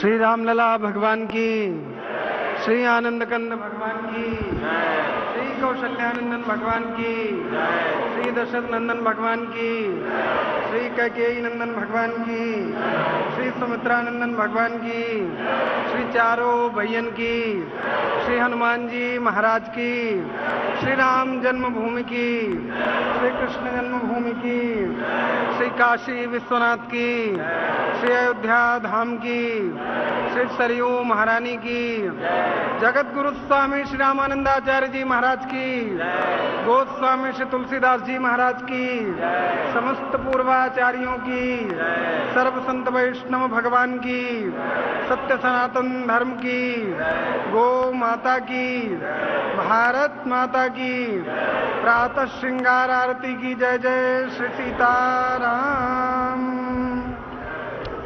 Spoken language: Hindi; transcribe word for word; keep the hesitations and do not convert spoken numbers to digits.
श्री रामलला भगवान की, श्री आनंद कंद भगवान की, श्री कौशल्यानंदन भगवान की, श्री दशरथ नंदन भगवान की, श्री कैकेयी नंदन भगवान की, श्री सुमित्रानंदन भगवान की, श्री चारों भैयन की, श्री हनुमान जी महाराज की, श्री राम जन्मभूमि की, श्री कृष्ण जन्मभूमि की, श्री काशी विश्वनाथ की, श्री अयोध्या धाम की, श्री सरयू महारानी की, जगत गुरु स्वामी श्री रामानंदाचार्य जी महाराज की, गोस्वामी श्री तुलसीदास जी महाराज की, समस्त पूर्वाचार्यों की, सर्व संत वैष्णव भगवान की, सत्य सनातन धर्म की, गो माता की, भारत माता की, प्रातः श्रृंगार आरती की। जय जय श्री सीताराम।